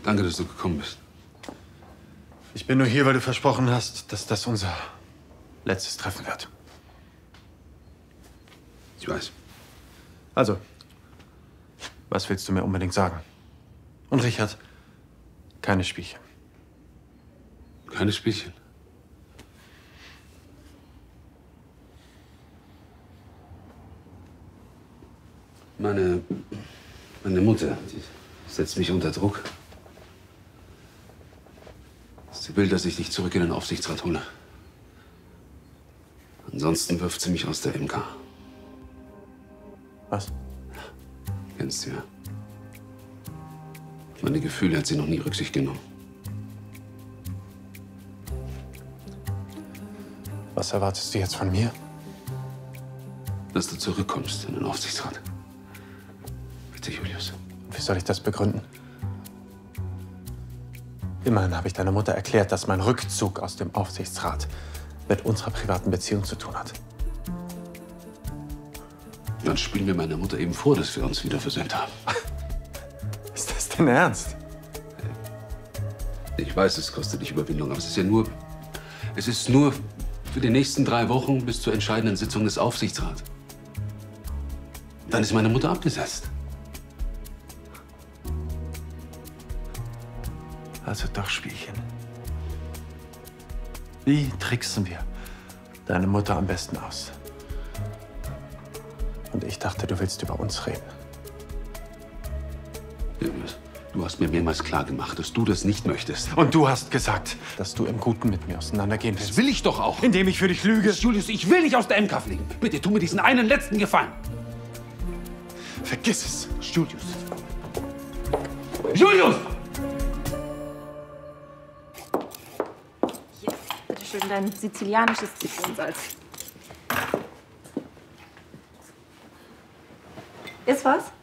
Danke, dass du gekommen bist. Ich bin nur hier, weil du versprochen hast, dass das unser letztes Treffen wird. Ich weiß. Also, was willst du mir unbedingt sagen? Und Richard, keine Spielchen. Keine Spielchen. Meine Mutter, die setzt mich unter Druck. Sie will, dass ich dich zurück in den Aufsichtsrat hole. Ansonsten wirft sie mich aus der MK. Was? Kennst du ja. Auf meine Gefühle hat sie noch nie Rücksicht genommen. Was erwartest du jetzt von mir? Dass du zurückkommst in den Aufsichtsrat. Bitte, Julius. Wie soll ich das begründen? Immerhin habe ich deiner Mutter erklärt, dass mein Rückzug aus dem Aufsichtsrat mit unserer privaten Beziehung zu tun hat. Dann spielen wir meiner Mutter eben vor, dass wir uns wieder versöhnt haben. Ist das denn ernst? Ich weiß, es kostet dich Überwindung, aber es ist ja nur... Es ist nur für die nächsten 3 Wochen bis zur entscheidenden Sitzung des Aufsichtsrats. Dann ist meine Mutter abgesetzt. Also doch Spielchen. Wie tricksen wir deine Mutter am besten aus? Und ich dachte, du willst über uns reden. Julius, du hast mir mehrmals klargemacht, dass du das nicht möchtest. Und du hast gesagt, dass du im Guten mit mir auseinandergehen willst. Das will ich doch auch. Indem ich für dich lüge. Julius, ich will nicht aus der MK fliegen. Bitte, tu mir diesen einen letzten Gefallen. Vergiss es. Julius. Julius! Hier, bitteschön, dein sizilianisches Zitronensalz. Ist was?